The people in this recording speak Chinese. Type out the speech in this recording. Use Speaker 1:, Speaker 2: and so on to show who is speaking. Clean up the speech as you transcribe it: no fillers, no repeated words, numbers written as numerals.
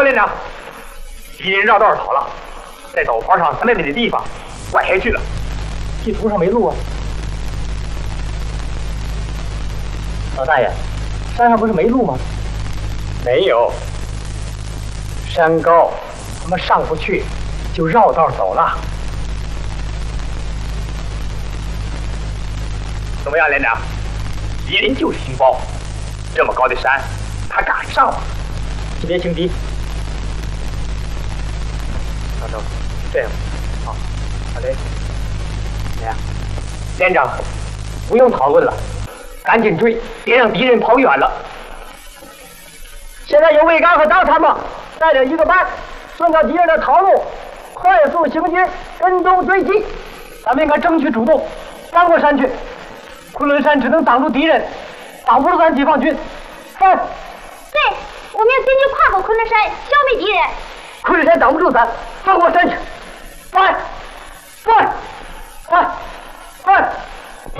Speaker 1: 连长，敌人绕道逃了，在陡坡上300米的地方拐下去了。地图上没路啊。老大爷，山上不是没路吗？没有，山高，他们上不去，就绕道走了。怎么样，连长？敌人就是情报，这么高的山，他敢上吗？别轻敌。老周，这样，好，好嘞。怎么样，连长？不用讨论了，赶紧追，别让敌人跑远了。现在由魏刚和张参谋带领一个班，顺着敌人的逃路，快速行军，跟踪追击。咱们应该争取主动，翻过山去。昆仑山只能挡住敌人，挡不住咱解放军。翻！
Speaker 2: 对，我们要先去跨过昆仑山，消灭敌人。
Speaker 1: 昆仑山挡不住咱，翻过山去。